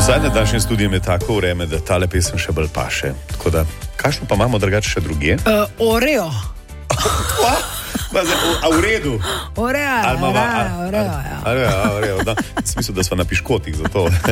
Zdaj na današnjem studiju je tako vreme, da tale pesem še bolj paše. Tako da, kakšno pa imamo drugače še drugje? Oreo. A v redu? Oreo, ja. Oreo. V smislu, da smo na piškotih za to.